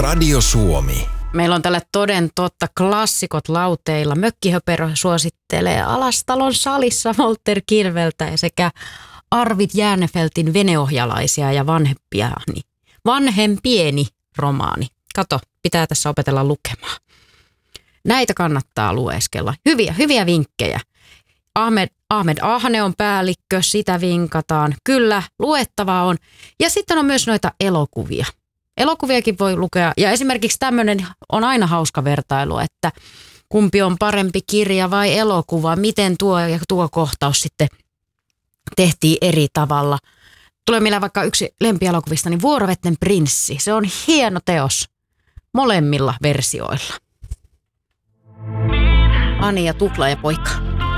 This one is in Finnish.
Radio Suomi. Meillä on tällä toden totta klassikot lauteilla. Mökkihöperö suosittelee Alastalon salissa Walter Kirveltä sekä Arvid Järnefeltin Veneohjalaisia ja vanhempieni romaani. Kato, pitää tässä opetella lukemaan. Näitä kannattaa lueskella. Hyviä vinkkejä. Ahmed Ahne on päällikkö, sitä vinkataan. Kyllä, luettavaa on. Ja sitten on myös noita elokuvia. Elokuviakin voi lukea. Ja esimerkiksi tämmöinen on aina hauska vertailu, että kumpi on parempi kirja vai elokuva. Miten tuo kohtaus sitten tehtiin eri tavalla. Tulee mieleen vaikka yksi lempielokuvista, niin Vuorovetten prinssi. Se on hieno teos molemmilla versioilla. Ani ja Tupla ja poika.